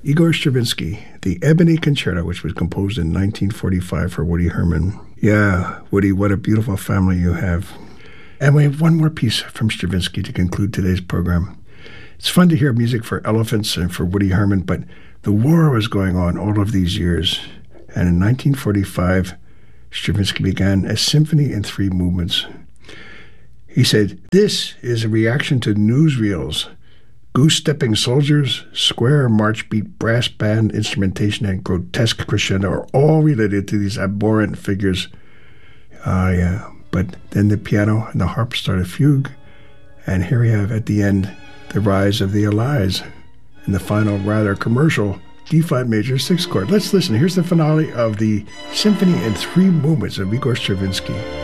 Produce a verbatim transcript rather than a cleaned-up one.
Igor Stravinsky, the Ebony Concerto, which was composed in nineteen forty-five for Woody Herman. Yeah, Woody, what a beautiful family you have. And we have one more piece from Stravinsky to conclude today's program. It's fun to hear music for elephants and for Woody Herman, but the war was going on all of these years. And in nineteen forty-five, Stravinsky began a symphony in three movements. He said, "This is a reaction to newsreels. Goose-stepping soldiers, square march beat, brass band instrumentation, and grotesque crescendo are all related to these abhorrent figures." Ah, uh, yeah. But then the piano and the harp start a fugue, and here we have at the end the rise of the Allies and the final rather commercial D flat major sixth chord. Let's listen. Here's the finale of the Symphony in Three Movements of Igor Stravinsky.